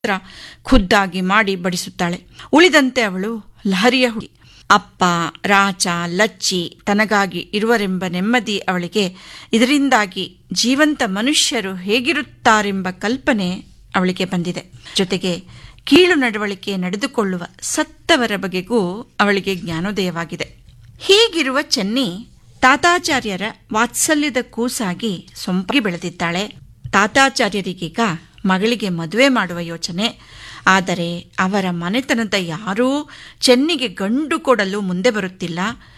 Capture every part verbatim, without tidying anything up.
ಖುದ್ದಾಗಿ ಮಾಡಿ ಬಡಿಸುತ್ತಾಳೆ. ಉಳಿದಂತೆ ಅವಳು ಲಹರಿಯ ಹುಡಿ. ಅಪ್ಪ, ರಾಚ, ಲಚ್ಚಿ ತನಗಾಗಿ ಇರುವರೆಂಬ ನೆಮ್ಮದಿ ಅವಳಿಗೆ. ಇದರಿಂದಾಗಿ ಜೀವಂತ ಮನುಷ್ಯರು ಹೇಗಿರುತ್ತಾರೆಂಬ ಕಲ್ಪನೆ ಅವಳಿಗೆ ಬಂದಿದೆ. ಜೊತೆಗೆ ಕೀಳು ನಡವಳಿಕೆ ನಡೆದುಕೊಳ್ಳುವ ಸತ್ತವರ ಬಗೆಗೂ ಅವಳಿಗೆ ಜ್ಞಾನೋದಯವಾಗಿದೆ. ಹೀಗಿರುವ ಚೆನ್ನಿ ತಾತಾಚಾರ್ಯರ ವಾತ್ಸಲ್ಯದ ಕೂಸಾಗಿ ಸೊಂಪಾಗಿ ಬೆಳೆದಿದ್ದಾಳೆ. ತಾತಾಚಾರ್ಯರಿಗೀಗ ಮಗಳಿಗೆ ಮದುವೆ ಮಾಡುವ ಯೋಚನೆ. ಆದರೆ ಅವರ ಮನೆತನದ ಯಾರೂ ಚೆನ್ನಿಗೆ ಗಂಡು ಕೊಡಲು ಮುಂದೆ ಬರುತ್ತಿಲ್ಲ.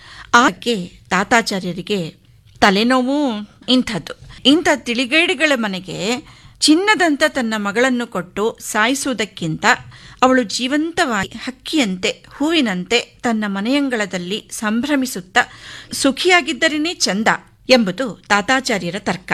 ಆಕೆ ತಾತಾಚಾರ್ಯರಿಗೆ ತಲೆನೋವು ಇಂಥದ್ದು. ಇಂಥ ತಿಳಿಗೇಡಿಗಳ ಮನೆಗೆ ಚಿನ್ನದಂತ ತನ್ನ ಮಗಳನ್ನು ಕೊಟ್ಟು ಸಾಯಿಸುವುದಕ್ಕಿಂತ ಅವಳು ಜೀವಂತವಾಗಿ ಹಕ್ಕಿಯಂತೆ ಹೂವಿನಂತೆ ತನ್ನ ಮನೆಯಂಗಳದಲ್ಲಿ ಸಂಭ್ರಮಿಸುತ್ತಾ ಸುಖಿಯಾಗಿದ್ದರೇನೇ ಚಂದ ಎಂಬುದು ತಾತಾಚಾರ್ಯರ ತರ್ಕ.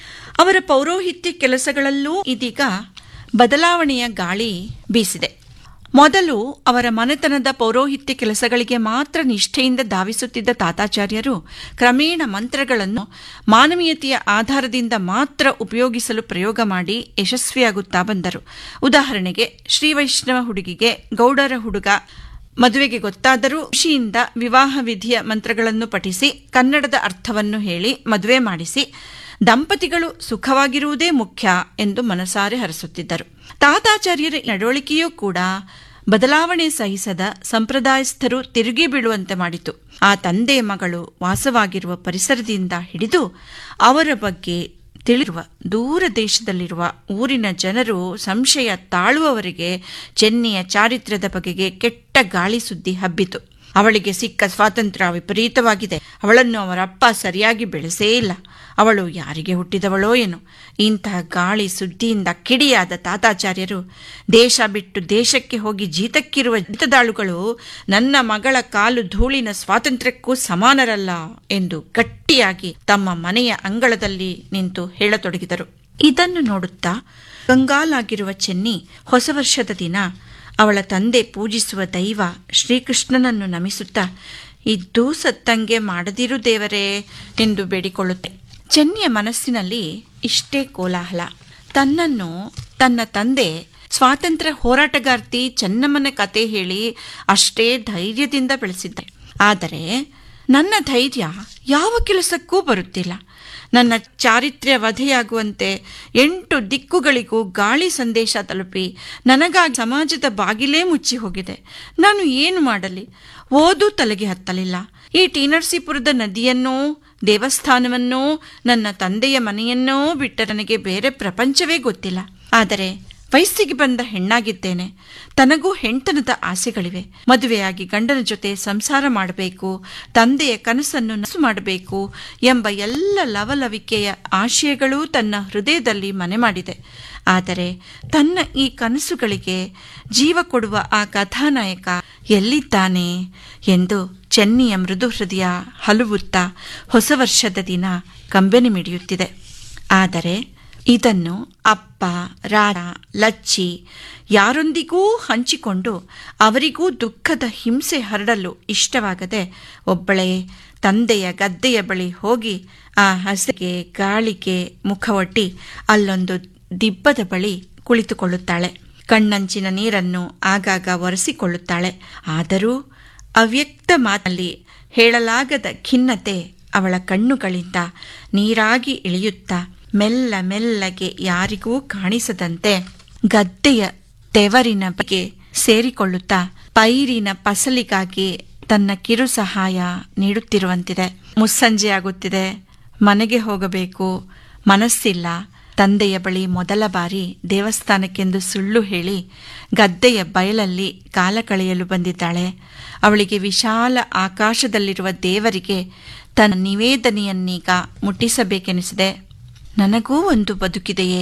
ಅವರ ಪೌರೋಹಿತ್ಯ ಕೆಲಸಗಳಲ್ಲೂ ಇದೀಗ ಬದಲಾವಣೆಯ ಗಾಳಿ ಬೀಸಿದೆ. ಮೊದಲು ಅವರ ಮನೆತನದ ಪೌರೋಹಿತ್ಯ ಕೆಲಸಗಳಿಗೆ ಮಾತ್ರ ನಿಷ್ಠೆಯಿಂದ ಧಾವಿಸುತ್ತಿದ್ದ ತಾತಾಚಾರ್ಯರು ಕ್ರಮೇಣ ಮಂತ್ರಗಳನ್ನು ಮಾನವೀಯತೆಯ ಆಧಾರದಿಂದ ಮಾತ್ರ ಉಪಯೋಗಿಸಲು ಪ್ರಯೋಗ ಮಾಡಿ ಯಶಸ್ವಿಯಾಗುತ್ತಾ ಬಂದರು. ಉದಾಹರಣೆಗೆ, ಶ್ರೀವೈಷ್ಣವ ಹುಡುಗಿಗೆ ಗೌಡರ ಹುಡುಗ ಮದುವೆಗೆ ಗೊತ್ತಾದರೂ ಖುಷಿಯಿಂದ ವಿವಾಹ ವಿಧಿಯ ಮಂತ್ರಗಳನ್ನು ಪಠಿಸಿ ಕನ್ನಡದ ಅರ್ಥವನ್ನು ಹೇಳಿ ಮದುವೆ ಮಾಡಿಸಿ ದಂಪತಿಗಳು ಸುಖವಾಗಿರುವುದೇ ಮುಖ್ಯ ಎಂದು ಮನಸಾರೆ ಹರಸುತ್ತಿದ್ದರು. ತಾತಾಚಾರ್ಯರ ನಡವಳಿಕೆಯೂ ಕೂಡ ಬದಲಾವಣೆ ಸಹಿಸದ ಸಂಪ್ರದಾಯಸ್ಥರು ತಿರುಗಿ ಬೀಳುವಂತೆ ಮಾಡಿತು. ಆ ತಂದೆ ಮಗಳು ವಾಸವಾಗಿರುವ ಪರಿಸರದಿಂದ ಹಿಡಿದು ಅವರ ಬಗ್ಗೆ ತಿಳಿರುವ ದೂರ ದೇಶದಲ್ಲಿರುವ ಊರಿನ ಜನರು ಸಂಶಯ ತಾಳುವವರೆಗೆ ಚೆನ್ನಿಯ ಚಾರಿತ್ರ್ಯದ ಬಗೆಗೆ ಕೆಟ್ಟ ಗಾಳಿ ಸುದ್ದಿ ಹಬ್ಬಿತು. ಅವಳಿಗೆ ಸಿಕ್ಕ ಸ್ವಾತಂತ್ರ್ಯ ವಿಪರೀತವಾಗಿದೆ. ಅವಳನ್ನು ಅವರಪ್ಪ ಸರಿಯಾಗಿ ಬೆಳೆಸೇ ಇಲ್ಲ. ಅವಳು ಯಾರಿಗೆ ಹುಟ್ಟಿದವಳೋ ಏನೋ. ಇಂತಹ ಗಾಳಿ ಸುದ್ದಿಯಿಂದ ಕಿಡಿಯಾದ ತಾತಾಚಾರ್ಯರು, ದೇಶ ಬಿಟ್ಟು ದೇಶಕ್ಕೆ ಹೋಗಿ ಜೀತಕ್ಕಿರುವ ಜೀತದಾಳುಗಳು ನನ್ನ ಮಗಳ ಕಾಲು ಧೂಳಿನ ಸ್ವಾತಂತ್ರ್ಯಕ್ಕೂ ಸಮಾನರಲ್ಲ ಎಂದು ಗಟ್ಟಿಯಾಗಿ ತಮ್ಮ ಮನೆಯ ಅಂಗಳದಲ್ಲಿ ನಿಂತು ಹೇಳತೊಡಗಿದರು. ಇದನ್ನು ನೋಡುತ್ತಾ ಕಂಗಾಲಾಗಿರುವ ಚೆನ್ನಿ ಹೊಸ ವರ್ಷದ ದಿನ ಅವಳ ತಂದೆ ಪೂಜಿಸುವ ದೈವ ಶ್ರೀಕೃಷ್ಣನನ್ನು ನಮಿಸುತ್ತಾ, ಇದ್ದೂ ಸತ್ತಂಗೆ ಮಾಡದಿರು ದೇವರೇ ಎಂದು ಬೇಡಿಕೊಳ್ಳುತ್ತೆ. ಚೆನ್ನಿಯ ಮನಸ್ಸಿನಲ್ಲಿ ಇಷ್ಟೇ ಕೋಲಾಹಲ. ತನ್ನನ್ನು ತನ್ನ ತಂದೆ ಸ್ವಾತಂತ್ರ್ಯ ಹೋರಾಟಗಾರ್ತಿ ಚೆನ್ನಮ್ಮನ ಕತೆ ಹೇಳಿ ಅಷ್ಟೇ ಧೈರ್ಯದಿಂದ ಬೆಳೆಸಿದ್ದೆ. ಆದರೆ ನನ್ನ ಧೈರ್ಯ ಯಾವ ಕೆಲಸಕ್ಕೂ ಬರುತ್ತಿಲ್ಲ. ನನ್ನ ಚಾರಿತ್ರ್ಯ ವಧೆಯಾಗುವಂತೆ ಎಂಟು ದಿಕ್ಕುಗಳಿಗೂ ಗಾಳಿ ಸಂದೇಶ ತಲುಪಿ ನನಗಾಗಿ ಸಮಾಜದ ಬಾಗಿಲೇ ಮುಚ್ಚಿ ಹೋಗಿದೆ. ನಾನು ಏನು ಮಾಡಲಿ? ಓದು ತಲೆಗೆ ಹತ್ತಲಿಲ್ಲ. ಈ ಟಿ ನರಸೀಪುರದ ನದಿಯನ್ನೋ ದೇವಸ್ಥಾನವನ್ನೋ ನನ್ನ ತಂದೆಯ ಮನೆಯನ್ನೋ ಬಿಟ್ಟ ನನಗೆ ಬೇರೆ ಪ್ರಪಂಚವೇ ಗೊತ್ತಿಲ್ಲ. ಆದರೆ ವಯಸ್ಸಿಗೆ ಬಂದ ಹೆಣ್ಣಾಗಿದ್ದೇನೆ. ತನಗೂ ಹೆಣ್ತನದ ಆಸೆಗಳಿವೆ. ಮದುವೆಯಾಗಿ ಗಂಡನ ಜೊತೆ ಸಂಸಾರ ಮಾಡಬೇಕು, ತಂದೆಯ ಕನಸನ್ನು ನನಸು ಮಾಡಬೇಕು ಎಂಬ ಎಲ್ಲ ಲವಲವಿಕೆಯ ಆಶಯಗಳೂ ತನ್ನ ಹೃದಯದಲ್ಲಿ ಮನೆ ಮಾಡಿದೆ. ಆದರೆ ತನ್ನ ಈ ಕನಸುಗಳಿಗೆ ಜೀವ ಕೊಡುವ ಆ ಕಥಾನಾಯಕ ಎಲ್ಲಿದ್ದಾನೆ ಎಂದು ಚೆನ್ನಿಯ ಮೃದು ಹೃದಯ ಹಲುವುತ್ತಾ ಹೊಸ ವರ್ಷದ ದಿನ ಕಂಬನಿ ಮಿಡಿಯುತ್ತಿದೆ. ಆದರೆ ಇದನ್ನು ಅಪ್ಪ, ರಾಜ, ಲಚ್ಚಿ ಯಾರೊಂದಿಗೂ ಹಂಚಿಕೊಂಡು ಅವರಿಗೂ ದುಃಖದ ಹಿಂಸೆ ಹರಡಲು ಇಷ್ಟವಾಗದೆ ಒಬ್ಬಳೇ ತಂದೆಯ ಗದ್ದೆಯ ಬಳಿ ಹೋಗಿ ಆ ಹಸೆಗೆ ಗಾಳಿಗೆ ಮುಖವೊಡ್ಡಿ ಅಲ್ಲೊಂದು ದಿಬ್ಬದ ಬಳಿ ಕುಳಿತುಕೊಳ್ಳುತ್ತಾಳೆ. ಕಣ್ಣಂಚಿನ ನೀರನ್ನು ಆಗಾಗ ಒರೆಸಿಕೊಳ್ಳುತ್ತಾಳೆ. ಆದರೂ ಅವ್ಯಕ್ತ ಮಾತಲ್ಲಿ ಹೇಳಲಾಗದ ಖಿನ್ನತೆ ಅವಳ ಕಣ್ಣುಗಳಿಂದ ನೀರಾಗಿ ಇಳಿಯುತ್ತಾ ಮೆಲ್ಲ ಮೆಲ್ಲಗೆ ಯಾರಿಗೂ ಕಾಣಿಸದಂತೆ ಗದ್ದೆಯ ತೆವರಿನ ಬಗ್ಗೆ ಸೇರಿಕೊಳ್ಳುತ್ತಾ ಪೈರಿನ ಫಸಲಿಗಾಗಿ ತನ್ನ ಕಿರು ಸಹಾಯ ನೀಡುತ್ತಿರುವಂತಿದೆ. ಮುಸ್ಸಂಜೆಯಾಗುತ್ತಿದೆ. ಮನೆಗೆ ಹೋಗಬೇಕು. ಮನಸ್ಸಿಲ್ಲ. ತಂದೆಯ ಬಳಿ ಮೊದಲ ಬಾರಿ ದೇವಸ್ಥಾನಕ್ಕೆಂದು ಸುಳ್ಳು ಹೇಳಿ ಗದ್ದೆಯ ಬಯಲಲ್ಲಿ ಕಾಲ ಕಳೆಯಲು ಬಂದಿದ್ದಾಳೆ. ಅವಳಿಗೆ ವಿಶಾಲ ಆಕಾಶದಲ್ಲಿರುವ ದೇವರಿಗೆ ತನ್ನ ನಿವೇದನೆಯನ್ನೀಗ ಮುಟ್ಟಿಸಬೇಕೆನಿಸಿದೆ. ನನಗೂ ಒಂದು ಬದುಕಿದೆಯೇ?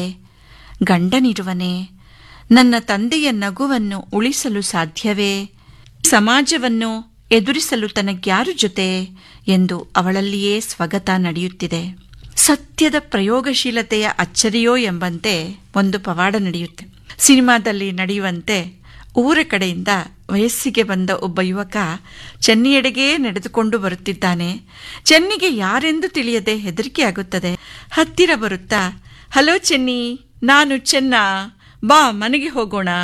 ಗಂಡನಿರುವನೇ? ನನ್ನ ತಂದೆಯ ನಗುವನ್ನು ಉಳಿಸಲು ಸಾಧ್ಯವೇ? ಸಮಾಜವನ್ನು ಎದುರಿಸಲು ತನಗ್ಯಾರು ಜೊತೆ ಎಂದು ಅವಳಲ್ಲಿಯೇ ಸ್ವಗತ ನಡೆಯುತ್ತಿದೆ. ಸತ್ಯದ ಪ್ರಯೋಗಶೀಲತೆಯ ಅಚ್ಚರಿಯೋ ಎಂಬಂತೆ ಒಂದು ಪವಾಡ ನಡೆಯುತ್ತೆ. ಸಿನಿಮಾದಲ್ಲಿ ನಡೆಯುವಂತೆ ಊರ ಕಡೆಯಿಂದ ವಯಸ್ಸಿಗೆ ಬಂದ ಒಬ್ಬ ಯುವಕ ಚೆನ್ನಿಯೆಡೆಗೆ ನಡೆದುಕೊಂಡು ಬರುತ್ತಿದ್ದಾನೆ. ಚೆನ್ನಿಗೆ ಯಾರೆಂದು ತಿಳಿಯದೆ ಹೆದರಿಕೆ ಆಗುತ್ತದೆ. ಹತ್ತಿರ ಬರುತ್ತಾ, ಹಲೋ ಚೆನ್ನಿ, ನಾನು ಚೆನ್ನ, ಬಾ ಮನೆಗೆ ಹೋಗೋಣ